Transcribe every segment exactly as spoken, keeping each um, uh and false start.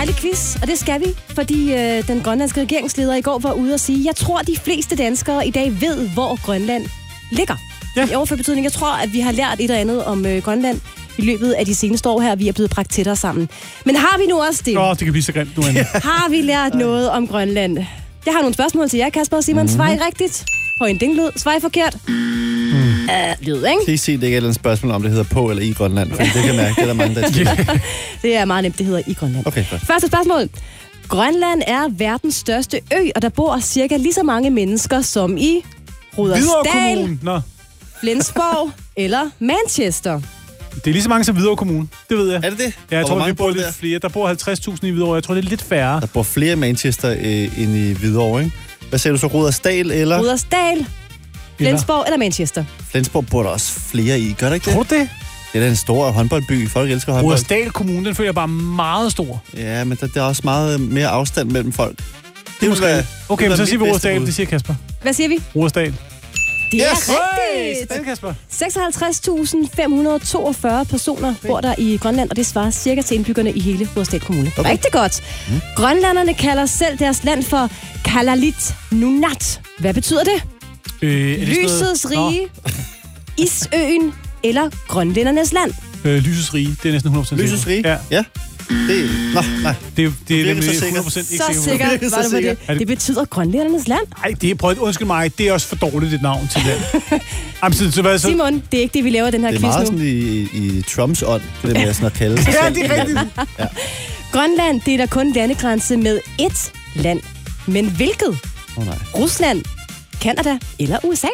lidt quiz, og det skal vi, fordi øh, den grønlandske regeringsleder i går var ude og sige, jeg tror, de fleste danskere i dag ved, hvor Grønland ligger. Ja. I overført betydning, jeg tror, at vi har lært et eller andet om øh, Grønland i løbet af de seneste år her, vi er blevet bragt tættere sammen. Men har vi nu også det? Åh, oh, det kan blive så grimt nu. Har vi lært noget om Grønland? Jeg har nogle spørgsmål til jer, Kasper og Simon. Mm-hmm. Svar I rigtigt? På en dinglyd. Svar I forkert? Mm. Uh, lyd, ikke? Kan I se, det ikke er et spørgsmål om, det hedder på eller i Grønland? For det kan jeg mærke, det er der mange, der siger. Det er meget nemt, det hedder i Grønland. Okay, godt. Første spørgsmål. Grønland er verdens største ø, og der bor cirka lige så mange mennesker som i Rudersdal, Flensborg eller Manchester. Det er lige så mange som Hvidovre Kommune. Det ved jeg. Er det det? Ja, jeg og tror, vi bor lidt der? flere. Der bor halvtreds tusind i Hvidovre. Jeg tror, det er lidt færre. Der bor flere i Manchester øh, end i Hvidovre, ikke? Hvad sagde du så? Rudersdal eller? Rudersdal, Flensborg eller, eller Manchester. Flensborg bor der også flere i. Gør der ikke det? Tror du det? Det er da en stor håndboldby. Folk elsker håndbold. Rudersdal Kommune, den føler jeg bare meget stor. Ja, men der, der er også meget mere afstand mellem folk. Det, det måske. Være, okay, men så siger vi Rudersdal. Det siger Kasper. Hvad siger vi? Rudersdal. Det er yes. rigtigt! Hey, Kasper. seksoghalvtreds tusind fem hundrede og toogfyrre personer bor der i Grønland, og det svarer cirka til indbyggerne i hele Rudersdal Kommune. Okay. Rigtig godt. Mm. Grønlanderne kalder selv deres land for Kalalit Nunaat. Hvad betyder det? Øh, Lysets rige, Isøen eller Grønlændernes land? Øh, Lysets rige, det er næsten hundrede procent. Lysets rige? Ja. ja. Det, nå, nej. Det, det er nemlig så hundrede procent ikke så sikker. Det, var det, det. det. det betyder Grønlændernes land. Nej, det er, prøv at undskyld mig, det er også for dårligt et navn til det. Jamen, så, så, så, Simon, det er ikke det, vi laver den her quiz nu. Det er meget sådan i, i Trumps ånd, det der med sådan at kalde sig. Ja, det er rigtigt. Ja. Grønland, det er der kun landegrænse med ét land. Men hvilket? Oh, nej. Rusland, Canada eller U S A?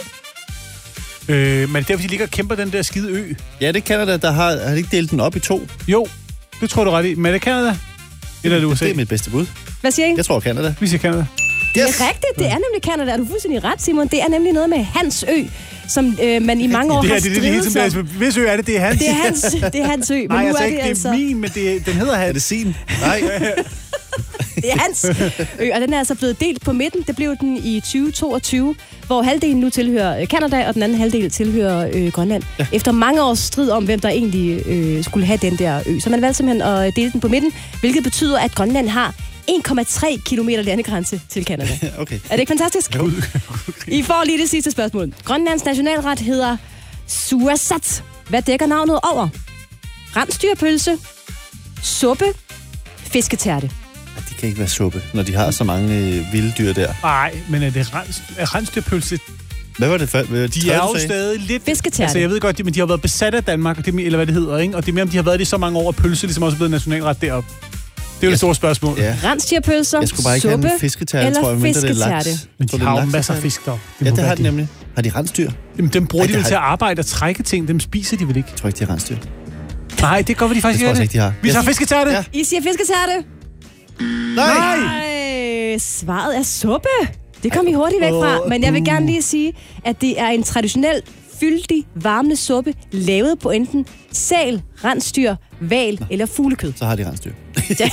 Øh, men det er derfor, de ligger og kæmper den der skide ø. Ja, det er Canada, der har, har de ikke delt den op i to. Jo, det tror du ret i. Men er det Canada? Eller er det U S A? Det er mit bedste bud. Hvad siger I? Jeg tror Canada. Vi siger Canada. Det er yes. rigtigt, det er nemlig Canada. Er du fuldstændig ret, Simon? Det er nemlig noget med Hans Ø, som øh, man i mange år det har her, det, det, det, det, det, hvis ø er det, det er Hans. Det er Hans, det er Hans Ø. Men nej, nu altså er ikke, det, det er altså... min, men det, den hedder Hans. Er det sin? Nej. Det er Hans Ø, og den er altså blevet delt på midten. Det blev den i tyve toogtyve, hvor halvdelen nu tilhører Canada, og den anden halvdel tilhører øh, Grønland. Ja. Efter mange års strid om, hvem der egentlig øh, skulle have den der ø. Så man valgte simpelthen at dele den på midten, hvilket betyder, at Grønland har en komma tre kilometer landegrænse til Canada. Okay. Er det ikke fantastisk? I får lige det sidste spørgsmål. Grønlands nationalret hedder Suasat. Hvad dækker navnet over? Rensdyrpølse, suppe, fisketærte. Det kan ikke være suppe, når de har så mange øh, vilde dyr der. Nej, men er det rens, er rensdyrpølse? Hvad var det for? De tredje, er jo stadig lidt... Fisketærte. Altså, jeg ved godt, men de har været besat af Danmark, og det, eller hvad det hedder, ikke? Og det er mere, om de har været det i så mange år, at pølse ligesom også blevet nationalret deroppe. Det er jo det store spørgsmål. Ja. Rensdyrpølser, jeg skulle bare ikke suppe have en fisketærte, eller tror jeg, mindre det er fisketærte. laks. Men de har jo masser af fisk der. Ja, det har de nemlig. Har de rensdyr? Jamen, dem bruger Ej, de vel har... til at arbejde og trække ting. Dem spiser de vel ikke? Jeg tror ikke, de har rensdyr. Nej, det går, hvad de faktisk jeg gør det. Ikke, de har. Vi tager fisketærte. Ja. I siger fisketærte. Nej! Nej! Svaret er suppe. Det kom I hurtigt væk fra. Men jeg vil gerne lige sige, at det er en traditionel, fyldig, varmende suppe, lavet på enten sæl, rensdyr, hval eller fuglekød. Så har de rensdyr. Ja.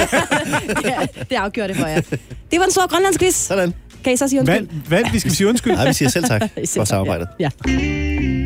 Det afgjorde det for jer. Det var den store grønlandsquiz. Sådan. Kan I så sige undskyld? Hvad? Hvad? Vi skal sige undskyld. Nej, vi siger selv tak for samarbejdet. Ja.